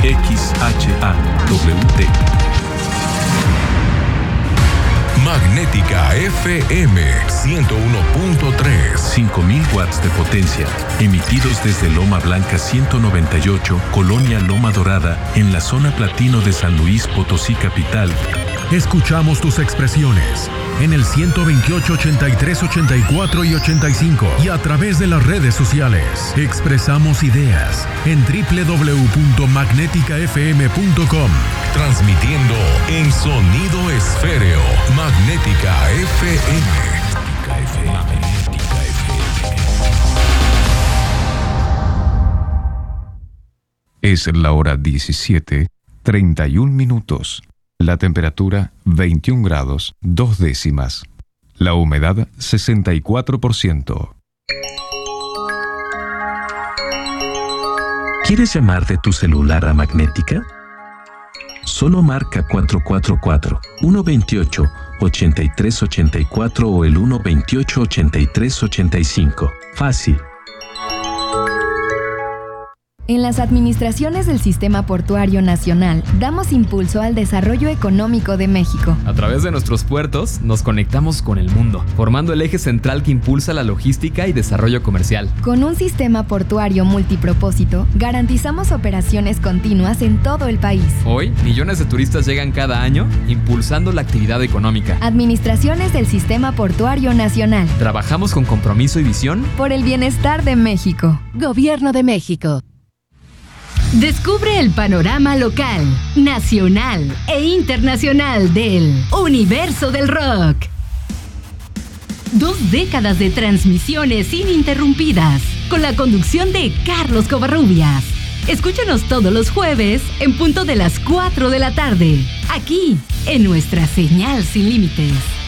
Magnética FM 101.3. 5000 watts de potencia, emitidos desde Loma Blanca 198, Colonia Loma Dorada, en la zona platino de San Luis Potosí capital. Escuchamos tus expresiones en el 128, 83, 84 y 85 y a través de las redes sociales. Expresamos ideas en www.magneticafm.com. Transmitiendo en sonido esféreo. Magnética FM. Magnética FM. Es la hora 17:31. La temperatura 21 grados 2 décimas. La humedad 64%. ¿Quieres llamar de tu celular a Magnética? Solo marca 444-128-8384 o el 128-8385. Fácil. En las administraciones del Sistema Portuario Nacional, damos impulso al desarrollo económico de México. A través de nuestros puertos, nos conectamos con el mundo, formando el eje central que impulsa la logística y desarrollo comercial. Con un sistema portuario multipropósito, garantizamos operaciones continuas en todo el país. Hoy, millones de turistas llegan cada año, impulsando la actividad económica. Administraciones del Sistema Portuario Nacional. Trabajamos con compromiso y visión por el bienestar de México. Gobierno de México. Descubre el panorama local, nacional e internacional del universo del rock. 2 décadas de transmisiones ininterrumpidas con la conducción de Carlos Covarrubias. Escúchanos todos los jueves en punto de las 4 de la tarde, aquí en nuestra señal sin límites.